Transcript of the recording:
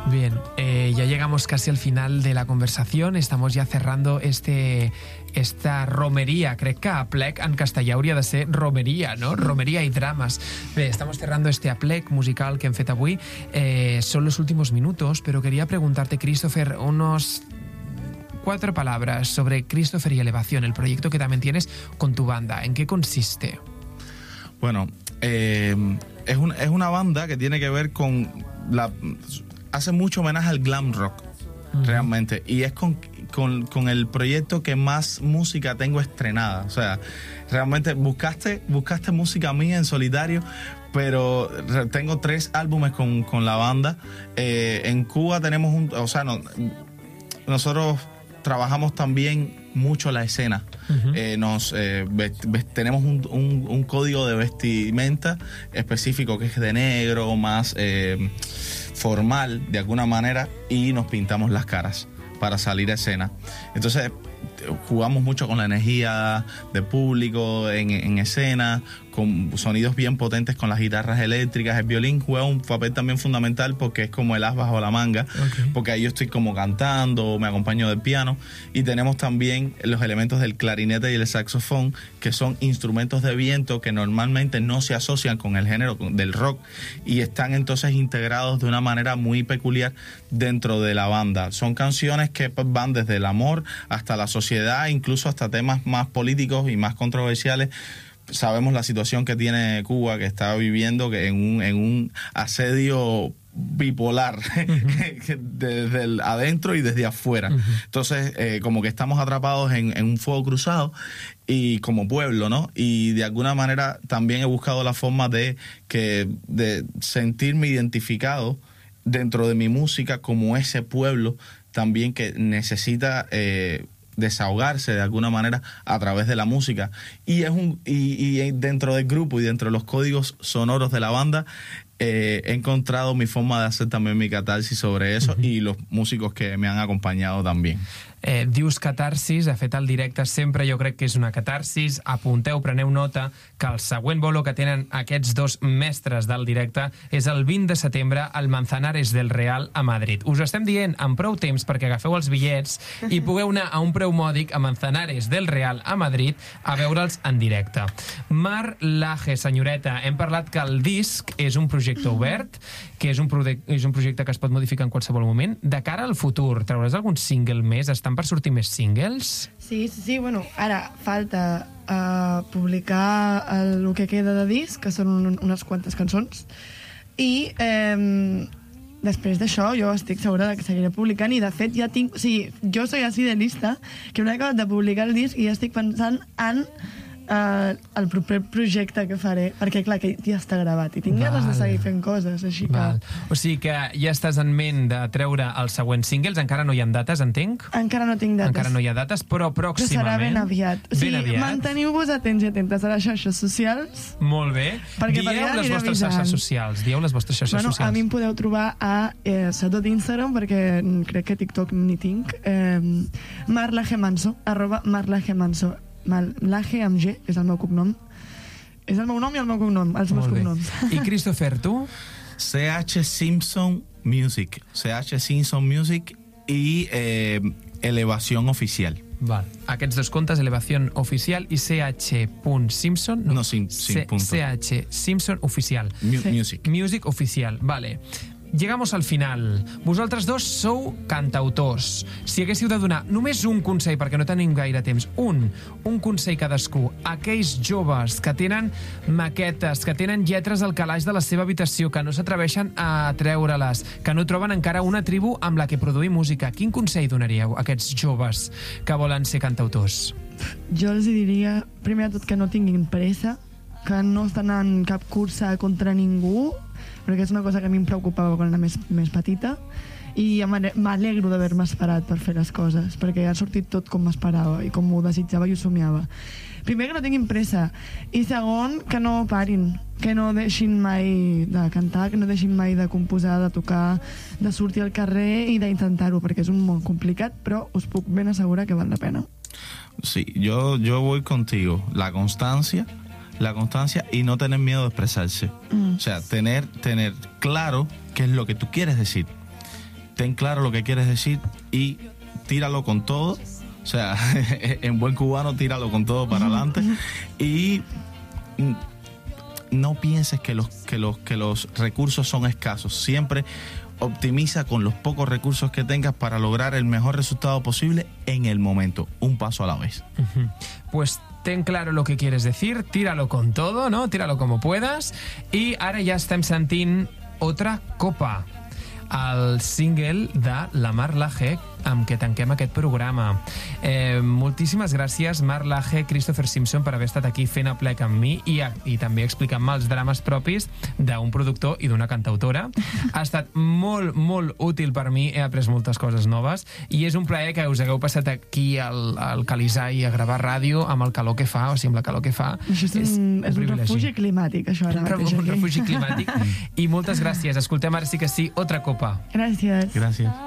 Bien, ya llegamos casi al final de la conversación. Estamos ya cerrando esta romería. Crec que aplec en castellà hauria de ser romería, ¿no? Romería y dramas. Bé, estamos cerrando este aplec musical que hem fet avui. Son los últimos minutos, pero quería preguntarte, Christopher, unos 4 palabras sobre Christopher y Elevación, el proyecto que también tienes con tu banda. ¿En qué consiste? Bueno, es una banda que tiene que ver con hace mucho homenaje al glam rock, realmente, y es con el proyecto que más música tengo estrenada. O sea, realmente buscaste música mía en solitario, pero tengo 3 álbumes con la banda. En Cuba tenemos nosotros trabajamos también mucho la escena. Tenemos un código de vestimenta específico que es de negro, más formal de alguna manera, y nos pintamos las caras para salir a escena. Entonces jugamos mucho con la energía de público en escena, con sonidos bien potentes con las guitarras eléctricas. El violín juega un papel también fundamental porque es como el as bajo la manga, porque ahí yo estoy como cantando, me acompaño del piano, y tenemos también los elementos del clarinete y el saxofón, que son instrumentos de viento que normalmente no se asocian con el género del rock, y están entonces integrados de una manera muy peculiar dentro de la banda. Son canciones que van desde el amor hasta la sociedad, incluso hasta temas más políticos y más controversiales. Sabemos la situación que tiene Cuba, que está viviendo que en un asedio bipolar, desde el adentro y desde afuera. Entonces, como que estamos atrapados en un fuego cruzado, y como pueblo, ¿no? Y de alguna manera también he buscado la forma de sentirme identificado dentro de mi música como ese pueblo también que necesita desahogarse de alguna manera a través de la música, y dentro del grupo y dentro de los códigos sonoros de la banda he encontrado mi forma de hacer también mi catarsis sobre eso, y los músicos que me han acompañado también. Dius catarsis, de fet el directe sempre jo crec que és una catarsis. Apunteu, preneu nota que el següent bolo que tenen aquests 2 mestres del directe és el 20 de setembre al Manzanares del Real a Madrid. Us ho estem dient amb prou temps perquè agafeu els bitllets i pugueu anar a un preu mòdic a Manzanares del Real a Madrid a veure'ls en directe. Mar Laje, senyoreta, hem parlat que el disc és un projecte obert, que és un projecte que es pot modificar en qualsevol moment. De cara al futur, trauràs algun single més? Estan per sortir més singles? Sí, bueno, ara falta publicar el que queda de disc, que són unes quantes cançons, i després d'això jo estic segura que seguiré publicant, i de fet ja tinc... O sigui, jo soy así de lista, que una acabat de publicar el disc i ja estic pensant en el proper projecte que faré, perquè clar, que ja està gravat i tinc ganes de seguir fent coses, així que... O sigui que ja estàs en ment de treure els següents singles. Encara no hi ha dates, entenc? Encara no tinc dates. Encara no hi ha dates, però pròximament... Però serà ben aviat. O sigui, manteniu-vos atents i atentes a les xarxes socials. Molt bé. Dieu les vostres xarxes socials. Dieu les vostres xarxes socials. A mi em podeu trobar a sobretot Instagram, perquè crec que TikTok ni tinc, marlagemanso, @marlagemanso. Laje amb G, que és el meu cognom. És el meu nom i el meu cognom, els meus cognoms. I Christopher, tu? CH Simpson Music. CH Simpson Music i Elevación Oficial. Val. Aquests 2 comptes, Elevación Oficial i ch.simpson... No, sin punto. CH Simpson Oficial. Music Oficial, vale. Llegamos al final. Vosaltres 2 sou cantautors. Si haguéssiu de donar només un consell, perquè no tenim gaire temps, un consell cadascú, a aquells joves que tenen maquetes, que tenen lletres al calaix de la seva habitació, que no s'atreveixen a treure-les, que no troben encara una tribu amb la que produir música, quin consell donaríeu a aquests joves que volen ser cantautors? Jo els diria, primer de tot, que no tinguin pressa, que no estan en cap cursa contra ningú, perquè és una cosa que a mi em preocupava quan era més petita, i m'alegro d'haver-me esperat per fer les coses, perquè ha sortit tot com m'esperava i com ho desitjava i ho somiava. Primer, que no tinguin pressa, i segon, que no parin, que no deixin mai de cantar, que no deixin mai de composar, de tocar, de sortir al carrer i d'intentar-ho, perquè és un món complicat, però us puc ben assegurar que val la pena. Sí, yo voy contigo. La constancia y no tener miedo de expresarse. O sea, tener claro qué es lo que tú quieres decir. ten claro lo que quieres decir y tíralo con todo. O sea, en buen cubano, tíralo con todo para adelante. Y no pienses que los recursos son escasos. Siempre optimiza con los pocos recursos que tengas para lograr el mejor resultado posible en el momento, un paso a la vez. Pues ten claro lo que quieres decir, tíralo con todo, no? Tíralo como puedas. I ara ja estem sentint Otra Copa, el single de la Mar Laje amb què tanquem aquest programa. Moltíssimes gràcies, Mar Laje, Christopher Simpson, per haver estat aquí fent aplec amb mi i també explicant-me els drames propis d'un productor i d'una cantautora. Ha estat molt, molt útil per mi, he après moltes coses noves i és un plaer que us hagueu passat aquí al Calisai a gravar ràdio amb el calor que fa, o sigui, amb la calor que fa. Això és un refugi climàtic, això ara mateix. Un refugi climàtic. I moltes gràcies. Escoltem ara sí que sí, Otra Copa. Gràcies. Gràcies.